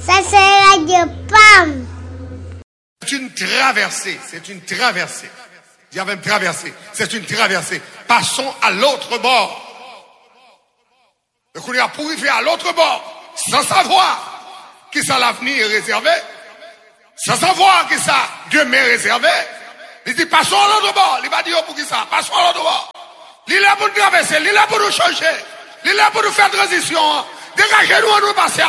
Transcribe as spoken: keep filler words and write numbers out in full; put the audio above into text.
Ça c'est Radio Pam. C'est une traversée, c'est une traversée. Dis avec traversée, c'est une traversée. Passons à l'autre bord. Donc on est à pour arriver à l'autre bord, sans savoir qui ça l'avenir est réservé, sans savoir qui ça demain est réservé. Il dit passons à l'autre bord. Il va dire pour qui ça, passons à l'autre bord. Il est là pour nous traverser, il est là pour nous changer, il est là pour nous faire transition. Dégagez-nous, on nous passer.